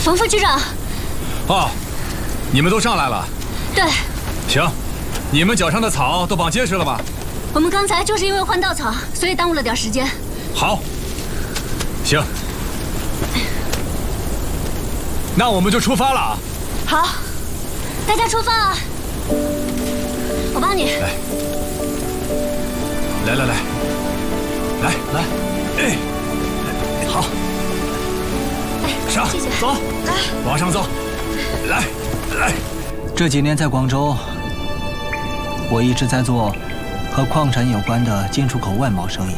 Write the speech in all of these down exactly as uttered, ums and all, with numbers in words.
冯副局长。 哦，你们都上来了。 对。 行，你们脚上的草都绑结实了吧？ 我们刚才就是因为换稻草，所以耽误了点时间。 好。行。那我们就出发了啊！ 好，大家出发啊！我帮你。 来，来来来，来来，哎，好，上， 谢谢。 走， 来， 往上走，来来。 这几年在广州，我一直在做和矿产有关的进出口外贸生意。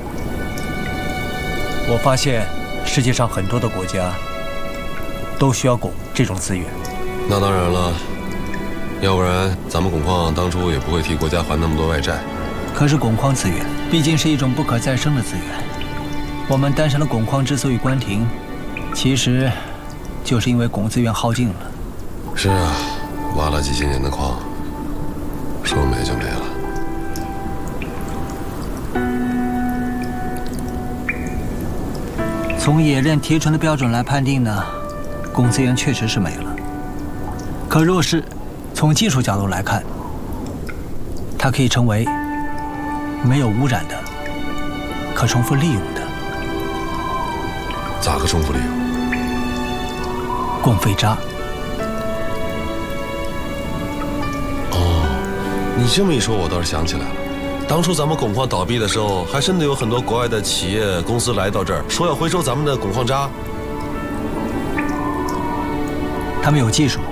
我发现世界上很多的国家都需要汞这种资源。 那当然了，要不然咱们汞矿当初也不会替国家还那么多外债。 可是汞矿资源毕竟是一种不可再生的资源，我们丹山的汞矿之所以关停，其实就是因为汞资源耗尽了。 是啊，挖了几千年的矿，说没就没了。 从冶炼提纯的标准来判定呢，汞资源确实是没了。可若是从技术角度来看，它可以成为没有污染的、可重复利用的。 咋个重复利用？ 汞废渣。 哦，你这么一说，我倒是想起来了。当初咱们汞矿倒闭的时候，还真的有很多国外的企业公司来到这儿，说要回收咱们的汞矿渣。 他们有技术，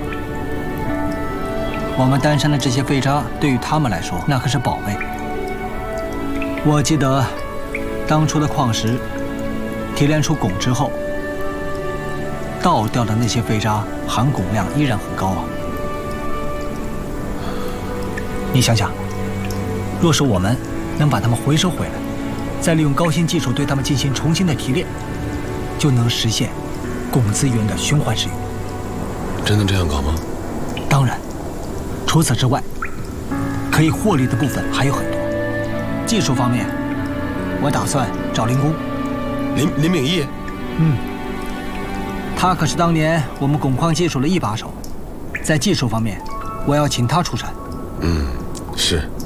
我们丹山的这些废渣对于他们来说，那可是宝贝。我记得，当初的矿石提炼出汞之后，倒掉的那些废渣含汞量依然很高啊。你想想，若是我们能把它们回收回来，再利用高新技术对它们进行重新的提炼，就能实现汞资源的循环使用。 真的这样搞吗？ 当然，除此之外，可以获利的部分还有很多。技术方面，我打算找林工。 林林秉义？ 嗯，他可是当年我们汞矿技术的一把手，在技术方面，我要请他出山。 嗯，是。